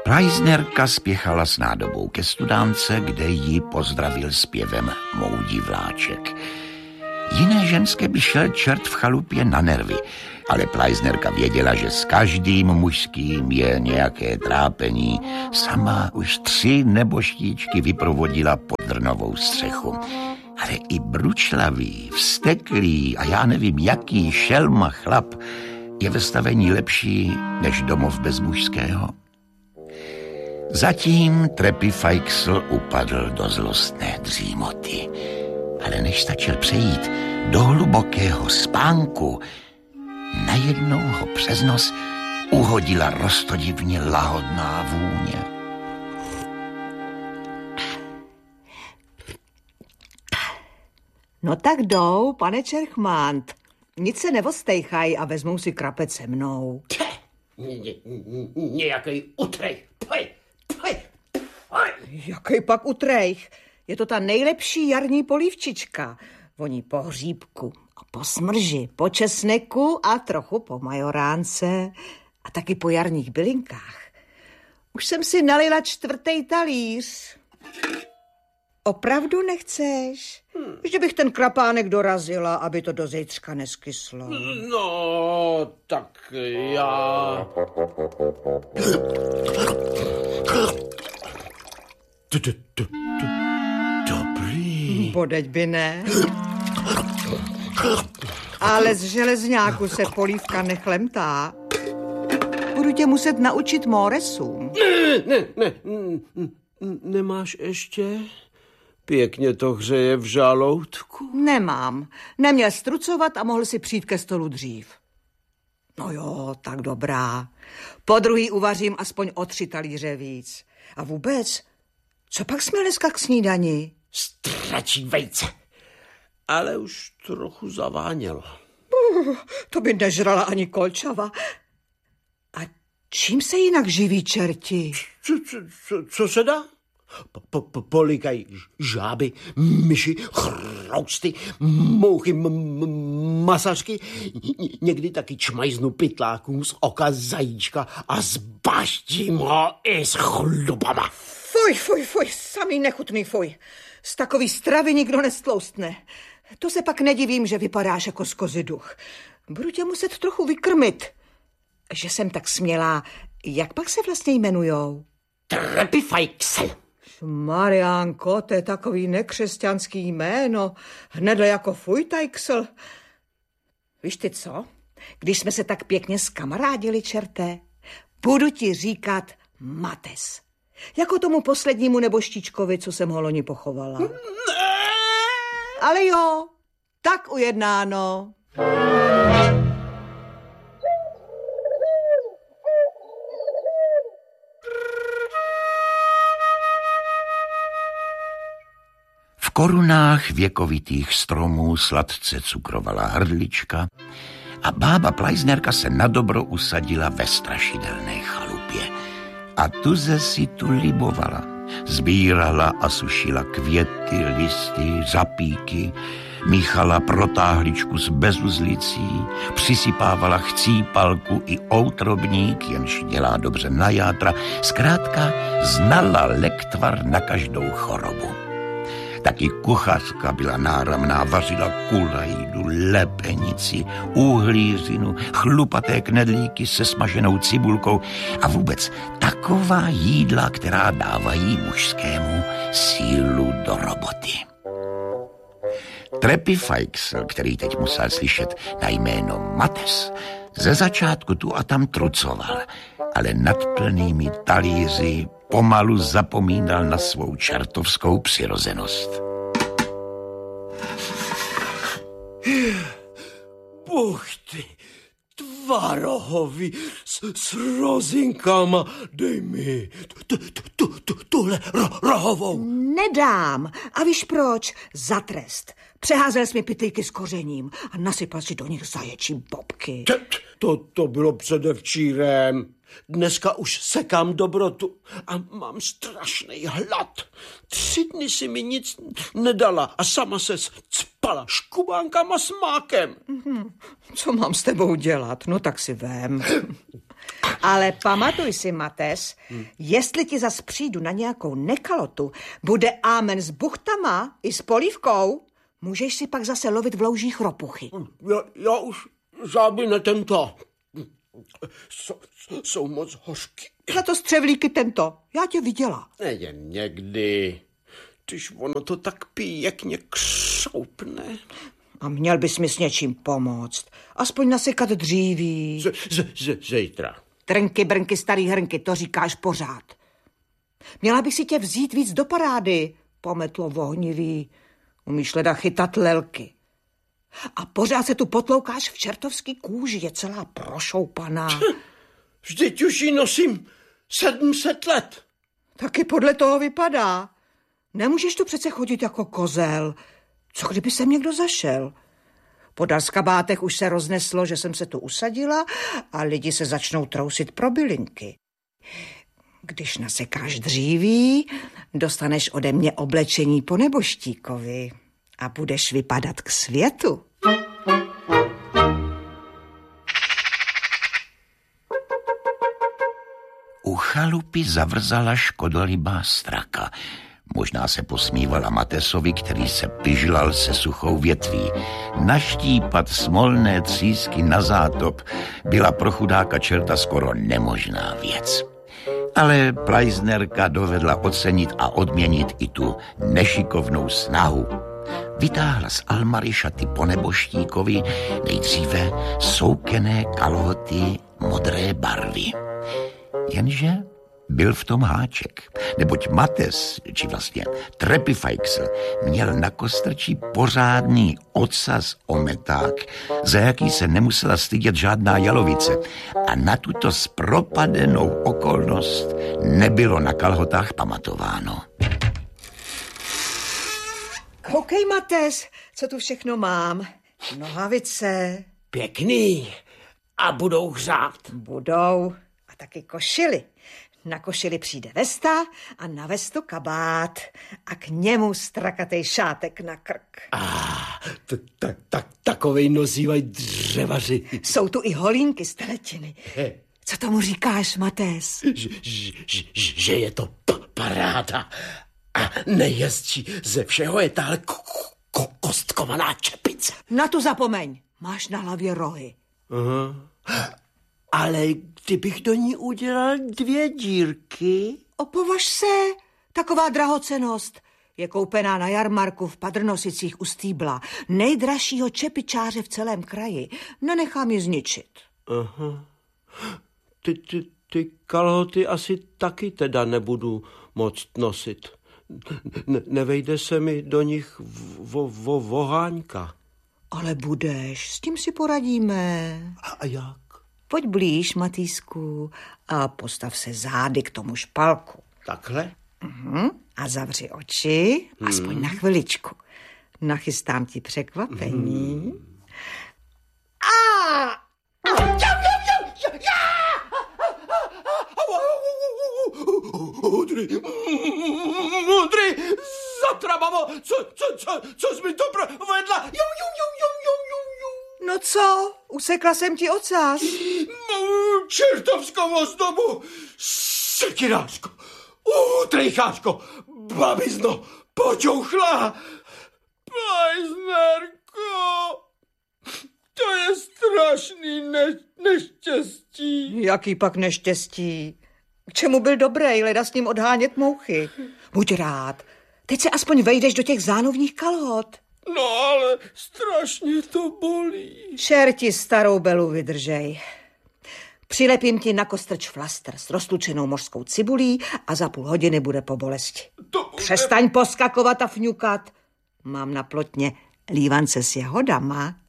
Pleisnerka spěchala s nádobou ke studánce, kde ji pozdravil zpěvem Moudí vláček. Jiné ženské by šel čert v chalupě na nervy, ale Pleisnerka věděla, že s každým mužským je nějaké trápení. Sama už 3 neboštíčky vyprovodila pod drnovou střechu. Ale i bručlavý, vzteklý a já nevím jaký šelma chlap je ve stavení lepší než domov bez mužského. Zatím Trepy Feixl upadl do zlostné dřímoty. Ale než stačil přejít do hlubokého spánku, najednou ho přes nos uhodila roztodivně lahodná vůně. No tak jdou, pane Čerchmant. Nic se nevostejchaj a vezmou si krapec se mnou. Nějakej utrej. Jaký pak utrejch? Je to ta nejlepší jarní polívčička. Voní po hříbku a po smrži, po česneku a trochu po majoránce a taky po jarních bylinkách. Už jsem si nalila 4. talíř. Opravdu nechceš? Že bych ten krapánek dorazila, aby to do zítřka neskyslo. No, tak já... Dobrý. Bodeď by ne. Ale z železňáku se polívka nechlemtá. Budu tě muset naučit móresům. Ne. Nemáš ještě? Pěkně to hřeje v žaludku. Nemám. Neměl strucovat a mohl si přijít ke stolu dřív. No jo, tak dobrá. Po druhý uvařím aspoň o 3 talíře víc. A vůbec, co pak jsme dneska k snídani? Stračí vejce. Ale už trochu zavánělo. To by nežrala ani kolčava. A čím se jinak živí čerti? Co se dá? Polikají žáby, myši, chrousty, mouchy, masařky, někdy taky čmajznu pytlákům z oka zajíčka a zbaštím ho i s chlupama. Fuj, samý nechutný fuj. Z takový stravy nikdo nestloustne. To se pak nedivím, že vypadáš jako z kozy duch. Budu tě muset trochu vykrmit. Že jsem tak smělá. Jak pak se vlastně jmenujou? Trepy Feixl. Mariánko, to je takový nekřesťanský jméno. Hnedle jako Fujtajksl. Víš ty co? Když jsme se tak pěkně skamarádili, čerté, budu ti říkat Mates. Jako tomu poslednímu neboštíčkovi, co jsem ho loni pochovala. Ne. Ale jo, tak ujednáno. V korunách věkovitých stromů sladce cukrovala hrdlička a bába Pleisnerka se nadobro usadila ve strašidelné chalupě. A tuze si tu libovala. Sbírala a sušila květy, listy, řapíky, míchala protáhličku s bezuzlicí, přisypávala chcípalku i outrobník, jenž dělá dobře na játra. Zkrátka znala lektvar na každou chorobu. Taky kuchařka byla náramná, vařila kulajdu, lepenici, uhlířinu, chlupaté knedlíky se smaženou cibulkou a vůbec taková jídla, která dávají mužskému sílu do roboty. Trepy Feixl, který teď musel slyšet na jméno Mates, ze začátku tu a tam trucoval, ale nad plnými talíři pomalu zapomínal na svou čertovskou přirozenost. Buchty, tvarohový, s rozinkama, dej mi tuhle rohovou. Nedám. A víš proč? Za trest. Přeházel jsi mi pytlíky s kořením a nasypal si do nich zaječí bobky. To bylo předevčírem. Dneska už sekám dobrotu a mám strašný hlad. 3 dny si mi nic nedala a sama se cpala škubánkama s mákem. Co mám s tebou dělat? No tak si vem. Ale pamatuj si, Mates, jestli ti zas přijdu na nějakou nekalotu, bude ámen s buchtama i s polívkou, můžeš si pak zase lovit v loužích ropuchy. Já už žáby netento. Jsou moc hořky. Za to střevlíky tento, já tě viděla. Nejen někdy, když ono to tak pěkně křoupne. A měl bys mi s něčím pomoct, aspoň nasekat dříví. Zítra. Trnky, brnky, starý hrnky, to říkáš pořád. Měla bych si tě vzít víc do parády, pometlo vohnivý. Umíš leda chytat lelky. A pořád se tu potloukáš v čertovský kůži, je celá prošoupaná. Vždyť už ji nosím 700 let. Taky podle toho vypadá. Nemůžeš tu přece chodit jako kozel. Co kdyby sem někdo zašel? Po dalskabátech už se rozneslo, že jsem se tu usadila a lidi se začnou trousit pro bylinky. Když nasekáš dříví, dostaneš ode mě oblečení po neboštíkovi a budeš vypadat k světu. U chalupy zavrzala škodolibá straka. Možná se posmívala Matesovi, který se pyžlal se suchou větví. Naštípat smolné třísky na zátop byla pro chudáka čerta skoro nemožná věc. Ale Pleisnerka dovedla ocenit a odměnit i tu nešikovnou snahu. Vytáhla z almary šaty po neboštíkovi, nejdříve soukené kalhoty modré barvy. Jenže byl v tom háček, neboť Mates, či vlastně Trepifajksl, měl na kostrči pořádný ocas ometák, za jaký se nemusela stydět žádná jalovice. A na tuto zpropadenou okolnost nebylo na kalhotách pamatováno. Koukej, Mates, co tu všechno mám. Nohavice. Pěkný. A budou hřát. Budou. A taky košily. Na košili přijde vesta a na vestu kabát a k němu strakatej šátek na krk. Takovej nosívají dřevaři. Jsou tu i holínky z teletiny. Co tomu říkáš, Mates? Že je to paráda. A nejjezdčí ze všeho je tahle kostkovaná čepice. Na tu zapomeň. Máš na hlavě rohy. Aha. Ale kdybych do ní udělal 2 dírky? Opovaž se, taková drahocennost. Je koupená na jarmarku v Padrnosicích u Stýbla. Nejdražšího čepičáře v celém kraji. Nenechám ji zničit. Aha. Ty kalhoty asi taky teda nebudu moct nosit. Nevejde se mi do nich voháňka. Ale budeš, s tím si poradíme. A jak? Pojď blíž, Matýsku, a postav se zády k tomu špalku. Takhle? A zavři oči, aspoň na chviličku. Nachystám ti překvapení. Mudry, zatrabavo, co jsi mi to provedla? No co, usekla jsem ti ocas. Čertovskou ozdobu, sekirářko, trejchářko, babizno, počouchla. Pleisnerko, to je strašný neštěstí. Jaký pak neštěstí? K čemu byl dobrý, leda s ním odhánět mouchy? Buď rád, teď se aspoň vejdeš do těch zánovních kalhot. No ale strašně to bolí. Čerti starou belu vydržej. Přilepím ti na kostrč flaster s roztlučenou mořskou cibulí a za půl hodiny bude po bolesti. Přestaň poskakovat a fňukat. Mám na plotně lívance s jahodama.